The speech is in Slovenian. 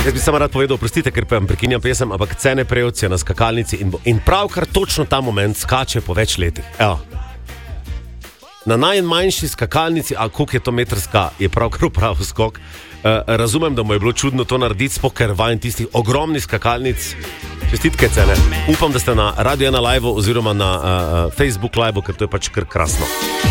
Jaz bi samo rad povedal, prostite, ker prekinjam pesem, ampak Cene Prevc je na skakalnici in pravkar točno ta moment skače po več letih. Evo. Na najmanjši skakalnici, a koliko je to metrska, je pravkar prav skok. Razumem, da mu je bilo čudno to narediti, ker vajen tistih ogromnih skakalnic. Čestitke, Cene. Upam, da ste na Radio 1 live oziroma na Facebook live, ker to je pač kar krasno.